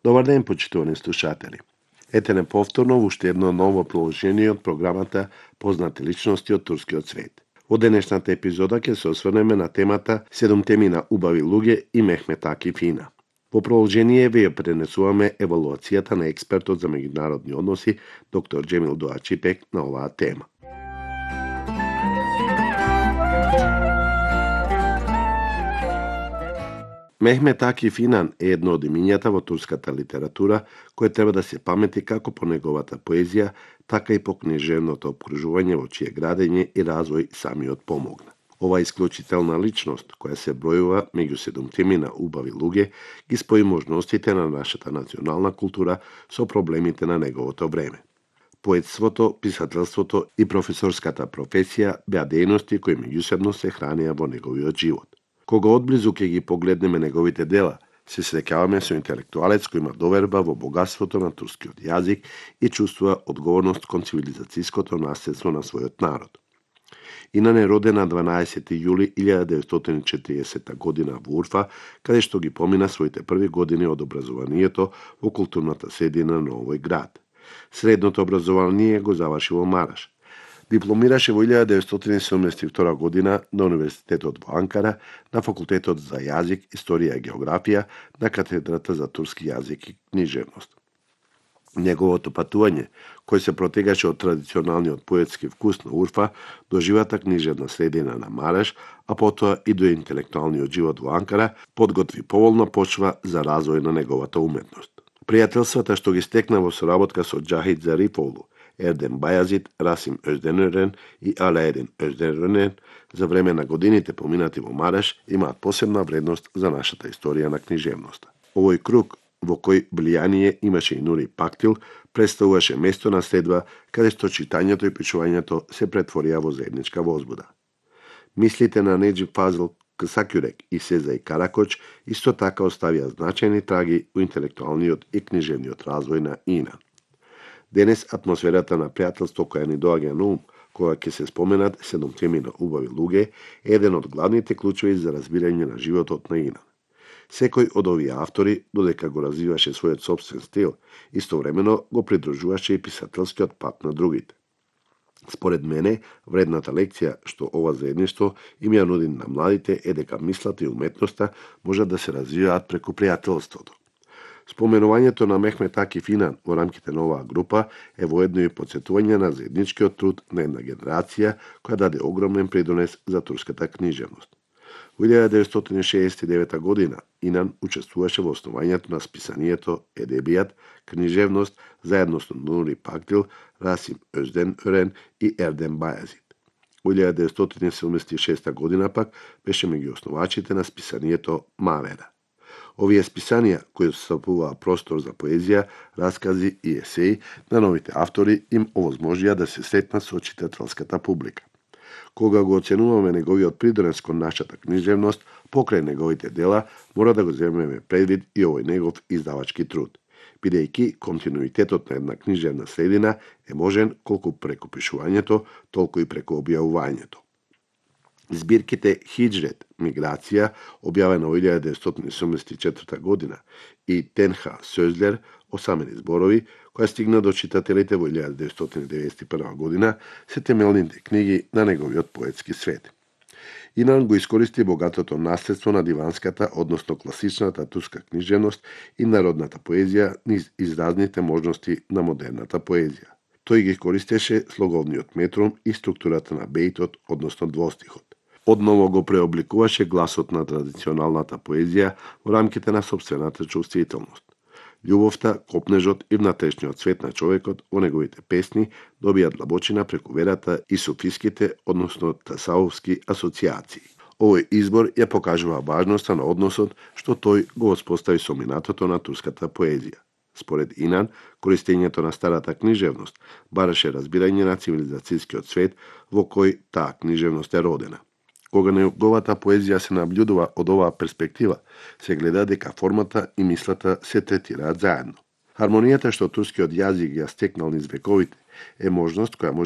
Добар ден, почитувани слушатели. Ете неповторно уште едно ново продолжение од програмата Познати личности од турскиот свет. Во денешната епизода ќе се осврнеме на темата 7 теми на убави луѓе и Мехмет Акиф Инан. Во продолжение ве ја пренесуваме евалуацијата на експертот за меѓународни односи доктор Джемил Дуачипек на оваа тема. Мехмет Акиф Инан е едно од имињата во турската литература кое треба да се памети како по неговата поезија, така и по книжевното обкружување во чие градење и развој самиот помогна. Ова исклучителна личност, која се бројува меѓу 7 на убави луѓе, ги спои можностите на нашата национална култура со проблемите на неговото време. Поетството, писателството и професорската професија беа дејности кои меѓусебно се хранеа во неговиот живот. Кога одблизу ќе ги погледнеме неговите дела, се среќаваме со интелектуалец кој има доверба во богатството на турскиот јазик и чувствува одговорност кон цивилизацијското наследство на својот народ. Инан е роден на 12 јули 1940 година во Урфа, каде што ги помина своите први години од образованието во културната средина на овој град. Средното образование го заврши во Мараш. Дипломираше во 1972 година на Универзитетот во Анкара, на Факултетот за јазик, историја и географија, на катедрата за турски јазик и книжевност. Неговото патување, кој се протегаше од традиционалниот поетски вкус на Урфа до живата книжевна средина на Мараш, а потоа и до интелектуалниот живот во Анкара, подготви поволна почва за развој на неговата уметност. Пријателствата што ги стекна во соработка со Џахид Зариповлу, Ердем Бајазид, Расим Озденерен и Алаедин Озденерен за време на годините поминати во Мараш имаат посебна вредност за нашата историја на книжевноста. Овој круг, во кој влијание имаше и Нури Пактил, представуваше место на следба каде што читањето и пишувањето се претворија во заедничка возбуда. Мислите на Неџип Фазил Ксакјурек и Сезај Каракоч исто така оставија значајни траги во интелектуалниот и книжевниот развој на Инан. Денес атмосферата на пријателство која ни доаѓа на ум, кога ќе се споменат 7 теми на убави луѓе, е еден од главните клучеви за разбирање на животот на Инан. Секој од овие автори, додека го развиваше својот собствен стил, истовремено го придружуваше и писателскиот пат на другите. Според мене, вредната лекција што ова заедништво им ја нуди на младите е дека мислата и уметноста можат да се развиваат преку пријателството. Споменувањето на Мехмет Акиф Инан во рамките на оваа група е воедно и потсетување на заедничкиот труд на една генерација која даде огромен придонес за турската книжевност. Во 1969 година Инан учествуваше во основањето на списанието Едебијат, книжевност, заедно со Нури Пактил, Расим Озденерен и Ердем Бајазид. Во 1976 година пак беше меѓу основачите на списанието Мавера. Овие списанија, кои составуваа простор за поезија, раскази и есеи на новите автори, им овозможија да се сретнат со читателската публика. Кога го оценуваме неговиот придонес кон нашата книжевност, покрај неговите дела, мора да го земеме предвид и овој негов издавачки труд, бидејќи континуитетот на една книжевна средина е можен колку преку пишувањето, толку и преку објавувањето. Збирките Хиџрет, миграција, објавена во 1974 година, и Тенха Сөзлер, осамени зборови, која стигна до читателите во 1991 година, се темелните книги на неговиот поетски свет. Инан го искористи богатото наследство на диванската, односно класичната турска книжевност и народната поезија низ изразните можности на модерната поезија. Тој ги користеше слоговниот метрум и структурата на бејтот, односно двостихот. Одново го преобликуваше гласот на традиционалната поезија во рамките на собствената чувствителност. Љубовта, копнежот и внатрешниот свет на човекот во неговите песни добија длабочина преку верата и суфиските, односно тасауфски асоциации. Овој избор ја покажува важноста на односот што тој го воспостави со минатото на турската поезија. Според Инан, користењето на старата книжевност бараше разбирање на цивилизацијскиот свет во кој таа книжевност е родена. Кога неговата поезија се наблюдува од оваа перспектива, се гледа дека формата и мислата се третираат заедно. Хармонијата што турскиот јазик ја стекнал низ вековите е можност која може